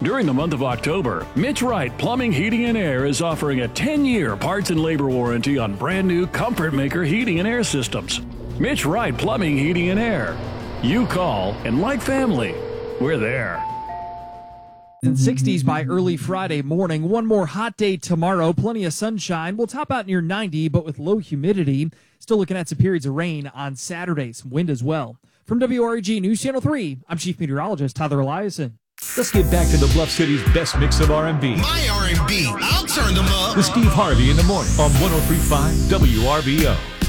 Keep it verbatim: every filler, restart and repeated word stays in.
During the month of October, Mitch Wright Plumbing, Heating, and Air is offering a ten-year parts and labor warranty on brand new Comfort Maker heating and air systems. Mitch Wright Plumbing, Heating, and Air. You call, and like family, we're there. In sixties by early Friday morning. One more hot day tomorrow. Plenty of sunshine. We'll top out near ninety, but with low humidity. Still looking at some periods of rain on Saturday. Some wind as well. From W R E G News Channel three, I'm Chief Meteorologist Tyler Eliason. Let's get back to the Bluff City's best mix of R and B. My R and B, I'll turn them up. With Steve Harvey in the morning on one oh three point five W R B O.